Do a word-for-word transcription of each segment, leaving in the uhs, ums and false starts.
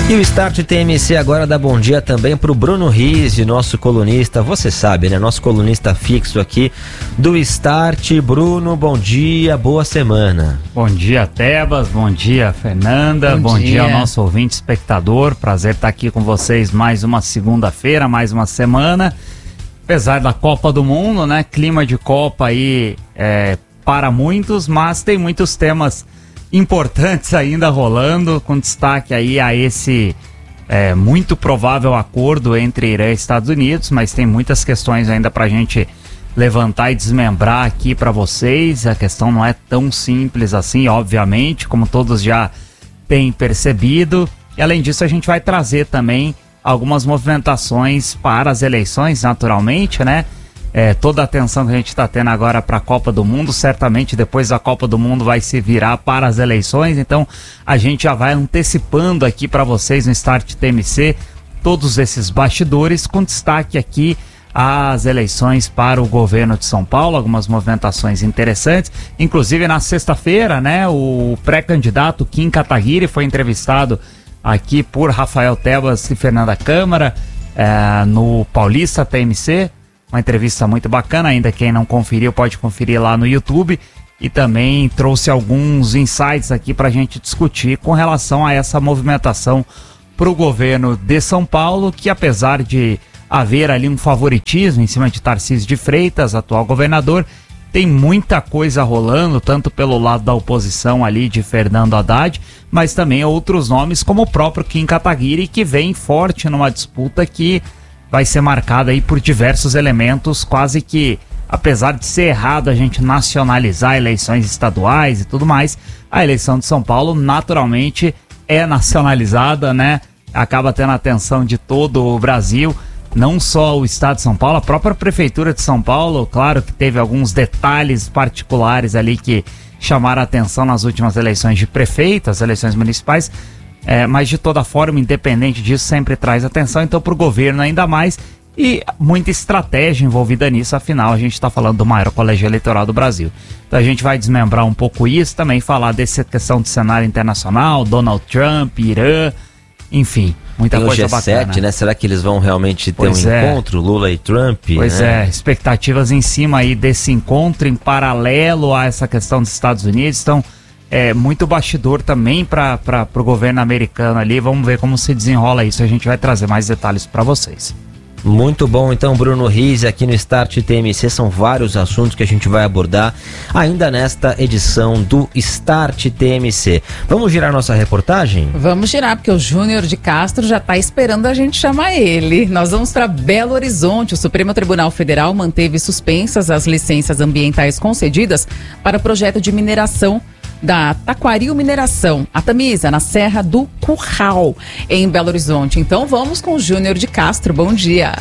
E o Start T M C agora dá bom dia também para o Bruno Rizzi, nosso colunista, você sabe, né? Nosso colunista fixo aqui do Start. Bruno, bom dia, boa semana. Bom dia, Tebas, bom dia, Fernanda, bom, bom dia. dia ao nosso ouvinte espectador. Prazer estar aqui com vocês mais uma segunda-feira, mais uma semana. Apesar da Copa do Mundo, né? Clima de Copa aí é, para muitos, mas tem muitos temas importantes ainda rolando, com destaque aí a esse é, muito provável acordo entre Irã e Estados Unidos, mas tem muitas questões ainda pra gente levantar e desmembrar aqui para vocês. A questão não é tão simples assim, obviamente, como todos já têm percebido. E além disso, a gente vai trazer também algumas movimentações para as eleições, naturalmente, né? É, toda a atenção que a gente está tendo agora para a Copa do Mundo, certamente depois da Copa do Mundo vai se virar para as eleições, então a gente já vai antecipando aqui para vocês no Start T M C todos esses bastidores, com destaque aqui às eleições para o governo de São Paulo, algumas movimentações interessantes, inclusive na sexta-feira, né, o pré-candidato Kim Kataguiri foi entrevistado aqui por Rafael Tebas e Fernanda Câmara é, no Paulista T M C. Uma entrevista muito bacana, ainda quem não conferiu pode conferir lá no YouTube, e também trouxe alguns insights aqui para a gente discutir com relação a essa movimentação para o governo de São Paulo, que apesar de haver ali um favoritismo em cima de Tarcísio de Freitas, atual governador, tem muita coisa rolando, tanto pelo lado da oposição ali de Fernando Haddad, mas também outros nomes como o próprio Kim Kataguiri, que vem forte numa disputa que vai ser marcada aí por diversos elementos, quase que, apesar de ser errado a gente nacionalizar eleições estaduais e tudo mais, a eleição de São Paulo naturalmente é nacionalizada, né? Acaba tendo a atenção de todo o Brasil, não só o estado de São Paulo, a própria prefeitura de São Paulo, claro que teve alguns detalhes particulares ali que chamaram a atenção nas últimas eleições de prefeito, as eleições municipais, É, mas de toda forma, independente disso, sempre traz atenção, então para o governo ainda mais, e muita estratégia envolvida nisso, afinal a gente está falando do maior colégio eleitoral do Brasil. Então a gente vai desmembrar um pouco isso, também falar dessa questão do cenário internacional, Donald Trump, Irã, enfim, muita Tem coisa o G sete, bacana. né? Será que eles vão realmente ter pois um é. encontro, Lula e Trump? Pois né? é, expectativas em cima aí desse encontro, em paralelo a essa questão dos Estados Unidos, então é muito bastidor também para o governo americano ali. Vamos ver como se desenrola isso. A gente vai trazer mais detalhes para vocês. Muito bom, então, Bruno Rizzi aqui no Start T M C. São vários assuntos que a gente vai abordar ainda nesta edição do Start T M C. Vamos girar nossa reportagem? Vamos girar, porque o Júnior de Castro já está esperando a gente chamar ele. Nós vamos para Belo Horizonte. O Supremo Tribunal Federal manteve suspensas as licenças ambientais concedidas para o projeto de mineração da Taquaril Mineração, a Tamisa, na Serra do Curral, em Belo Horizonte. Então vamos com o Júnior de Castro. Bom dia.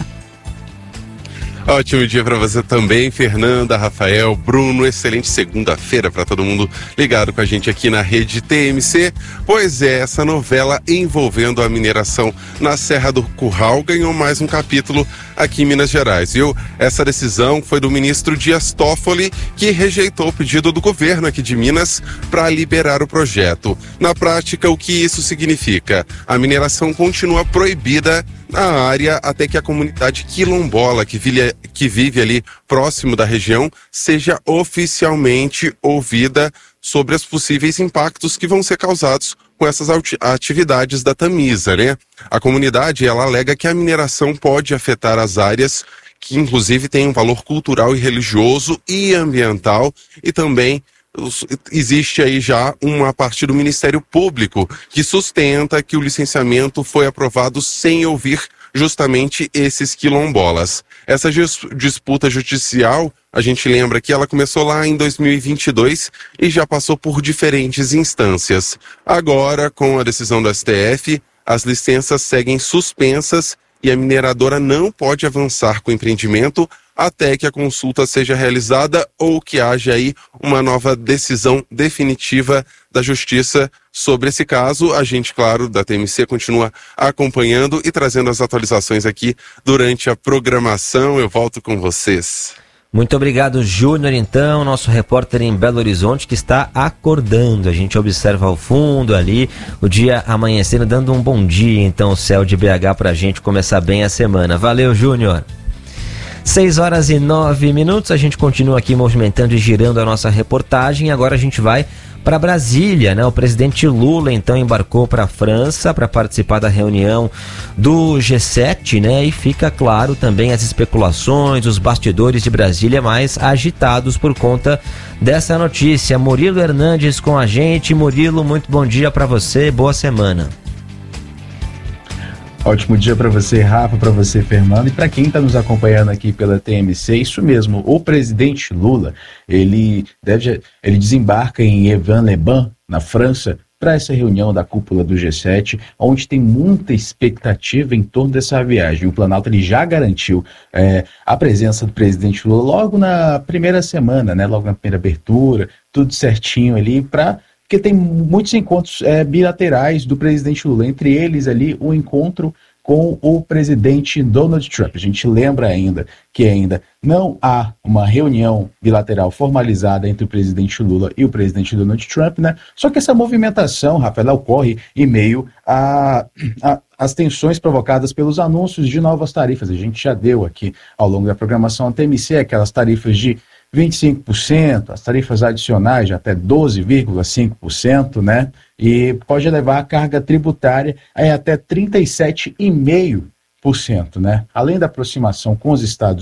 Ótimo dia para você também, Fernanda, Rafael, Bruno. Excelente segunda-feira para todo mundo ligado com a gente aqui na Rede T M C. Pois é, essa novela envolvendo a mineração na Serra do Curral ganhou mais um capítulo aqui em Minas Gerais, viu? Essa decisão foi do ministro Dias Toffoli, que rejeitou o pedido do governo aqui de Minas para liberar o projeto. Na prática, o que isso significa? A mineração continua proibida na área até que a comunidade quilombola que vive, que vive ali próximo da região seja oficialmente ouvida sobre os possíveis impactos que vão ser causados com essas atividades da Tamisa, né? A comunidade, ela alega que a mineração pode afetar as áreas que inclusive têm um valor cultural e religioso e ambiental, e também existe aí já uma parte do Ministério Público que sustenta que o licenciamento foi aprovado sem ouvir justamente esses quilombolas. Essa disputa judicial, a gente lembra que ela começou lá em dois mil e vinte e dois e já passou por diferentes instâncias. Agora, com a decisão do S T F, as licenças seguem suspensas e a mineradora não pode avançar com o empreendimento até que a consulta seja realizada ou que haja aí uma nova decisão definitiva da Justiça sobre esse caso. A gente, claro, da T M C continua acompanhando e trazendo as atualizações aqui durante a programação. Eu volto com vocês. Muito obrigado, Júnior, então, nosso repórter em Belo Horizonte, que está acordando. A gente observa ao fundo ali, o dia amanhecendo, dando um bom dia, então, o céu de B H pra gente começar bem a semana. Valeu, Júnior. seis horas e nove minutos, a gente continua aqui movimentando e girando a nossa reportagem. Agora a gente vai para Brasília, né? O presidente Lula então embarcou para a França para participar da reunião do G sete, né? E fica claro também as especulações, os bastidores de Brasília mais agitados por conta dessa notícia. Murilo Hernandes com a gente. Murilo, muito bom dia para você, boa semana. Ótimo dia para você, Rafa, para você, Fernando, e para quem está nos acompanhando aqui pela T M C. Isso mesmo, o presidente Lula, ele deve, ele desembarca em Evan-les-Bains, na França, para essa reunião da cúpula do G sete, onde tem muita expectativa em torno dessa viagem. O Planalto ele já garantiu é, a presença do presidente Lula logo na primeira semana, né, logo na primeira abertura, tudo certinho ali para... Porque tem muitos encontros é, bilaterais do presidente Lula, entre eles ali o encontro com o presidente Donald Trump. A gente lembra ainda que ainda não há uma reunião bilateral formalizada entre o presidente Lula e o presidente Donald Trump, né? Só que essa movimentação, Rafael, ocorre em meio a, a as tensões provocadas pelos anúncios de novas tarifas. A gente já deu aqui ao longo da programação da T M C aquelas tarifas de vinte e cinco por cento, as tarifas adicionais de até doze vírgula cinco por cento, né? E pode levar a carga tributária a até trinta e sete vírgula cinco por cento, né? Além da aproximação com os Estados